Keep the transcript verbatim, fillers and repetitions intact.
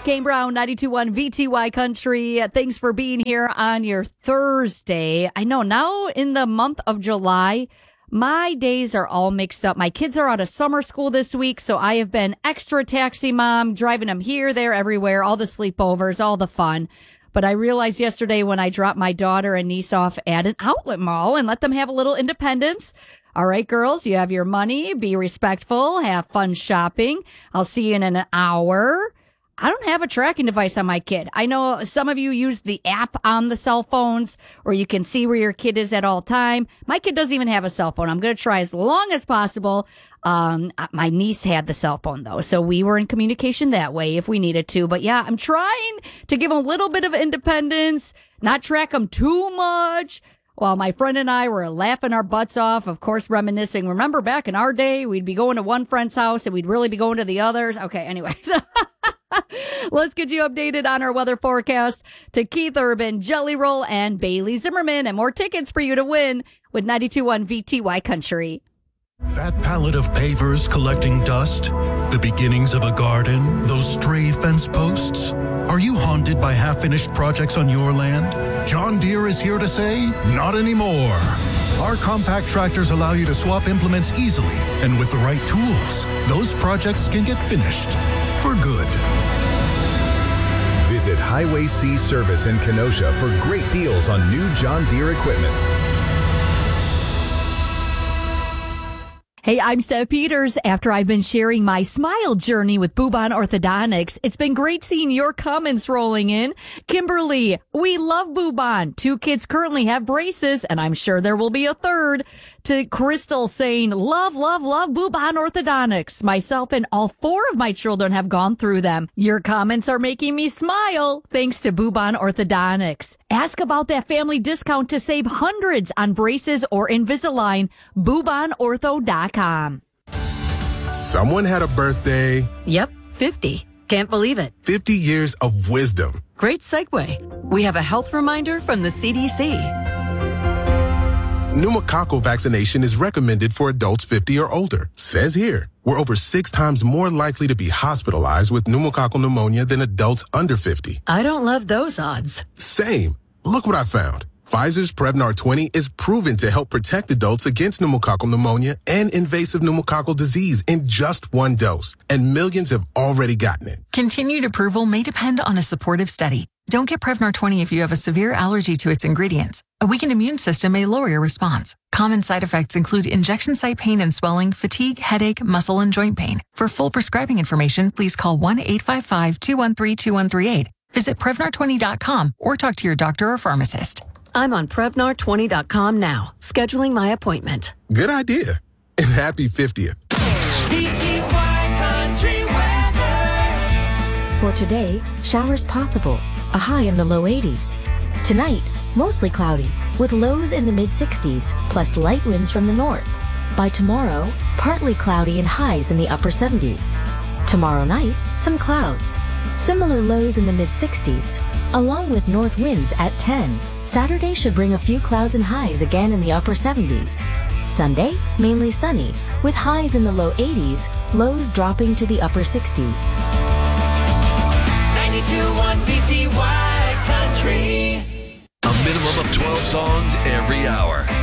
Kane Brown, ninety-two point one V T Y Country. Thanks for being here on your Thursday. I know now in the month of July, my days are all mixed up. My kids are out of summer school this week, so I have been extra taxi mom, driving them here, there, everywhere, all the sleepovers, all the fun. But I realized yesterday when I dropped my daughter and niece off at an outlet mall and let them have a little independence. All right, girls, you have your money. Be respectful. Have fun shopping. I'll see you in an hour. I don't have a tracking device on my kid. I know some of you use the app on the cell phones where you can see where your kid is at all time. My kid doesn't even have a cell phone. I'm going to try as long as possible. Um, my niece had the cell phone, though, so we were in communication that way if we needed to. But, yeah, I'm trying to give them a little bit of independence, not track them too much. While my friend and I were laughing our butts off, of course, reminiscing. Remember back in our day, we'd be going to one friend's house and we'd really be going to the others. Okay, anyways. Let's get you updated on our weather forecast to Keith Urban, Jelly Roll, and Bailey Zimmerman, and more tickets for you to win with ninety-two point one V T Y Country. That pallet of pavers collecting dust, the beginnings of a garden, those stray fence posts. Are you haunted by half-finished projects on your land? John Deere is here to say, not anymore. Our compact tractors allow you to swap implements easily, and with the right tools, those projects can get finished for good. Visit Highway C Service in Kenosha for great deals on new John Deere equipment. Hey, I'm Steph Peters. After I've been sharing my smile journey with Bubon Orthodontics, it's been great seeing your comments rolling in. Kimberly, we love Bubon. Two kids currently have braces, and I'm sure there will be a third. To Crystal saying, love, love, love Bubon Orthodontics. Myself and all four of my children have gone through them. Your comments are making me smile. Thanks to Bubon Orthodontics. Ask about that family discount to save hundreds on braces or Invisalign. Bubon Ortho dot com. Someone had a birthday. Yep, fifty. Can't believe it. fifty years of wisdom. Great segue. We have a health reminder from the C D C. Pneumococcal vaccination is recommended for adults fifty or older. Says here, we're over six times more likely to be hospitalized with pneumococcal pneumonia than adults under fifty. I don't love those odds. Same. Look what I found. Pfizer's Prevnar twenty is proven to help protect adults against pneumococcal pneumonia and invasive pneumococcal disease in just one dose, and millions have already gotten it. Continued approval may depend on a supportive study. Don't get Prevnar twenty if you have a severe allergy to its ingredients. A weakened immune system may lower your response. Common side effects include injection site pain and swelling, fatigue, headache, muscle, and joint pain. For full prescribing information, please call one eight five five, two one three, two one three eight. Visit Prevnar twenty dot com or talk to your doctor or pharmacist. I'm on Prevnar twenty dot com now, scheduling my appointment. Good idea. And happy fiftieth. V T Y Country weather. For today, showers possible, a high in the low eighties. Tonight, mostly cloudy, with lows in the mid sixties, plus light winds from the north. By tomorrow, partly cloudy and highs in the upper seventies. Tomorrow night, some clouds. Similar lows in the mid sixties, along with north winds at ten. Saturday should bring a few clouds and highs again in the upper seventies. Sunday, mainly sunny, with highs in the low eighties, lows dropping to the upper sixties. ninety-two point one V T Y Country. A minimum of twelve songs every hour.